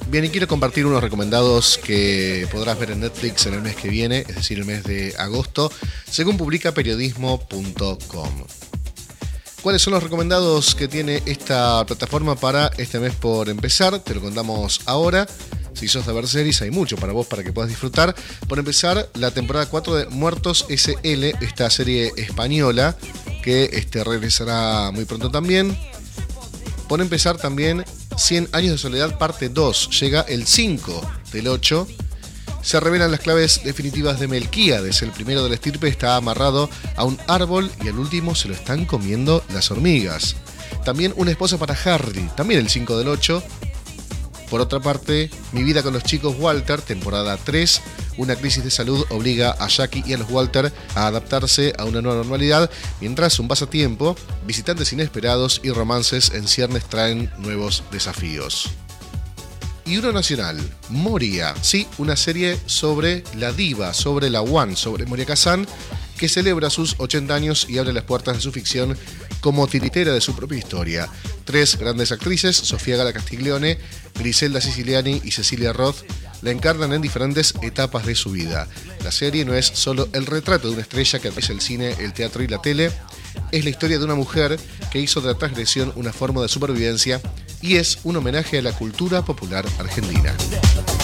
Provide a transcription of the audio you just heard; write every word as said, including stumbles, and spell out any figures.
Bien, y quiero compartir unos recomendados que podrás ver en Netflix en el mes que viene, es decir, el mes de agosto, según publica periodismo punto com. ¿Cuáles son los recomendados que tiene esta plataforma para este mes por empezar? Te lo contamos ahora. Si sos de ver series, hay mucho para vos para que puedas disfrutar. Por empezar, la temporada cuatro de Muertos ese ele, esta serie española que este, regresará muy pronto también. Por empezar también, cien años de soledad parte dos, llega el cinco del ocho. Se revelan las claves definitivas de Melquíades. El primero de la estirpe está amarrado a un árbol y al último se lo están comiendo las hormigas. También una esposa para Harry, también el cinco del ocho. Por otra parte, Mi vida con los chicos Walter, temporada tres. Una crisis de salud obliga a Jackie y a los Walter a adaptarse a una nueva normalidad, mientras un pasatiempo, visitantes inesperados y romances en ciernes traen nuevos desafíos. Y uno nacional, Moria, sí, una serie sobre la diva, sobre la One, sobre Moria Kazan, que celebra sus ochenta años y abre las puertas de su ficción como tiritera de su propia historia. Tres grandes actrices, Sofía Gala Castiglione, Griselda Siciliani y Cecilia Roth, la encarnan en diferentes etapas de su vida. La serie no es solo el retrato de una estrella que atraviesa el cine, el teatro y la tele, es la historia de una mujer que hizo de la transgresión una forma de supervivencia y es un homenaje a la cultura popular argentina.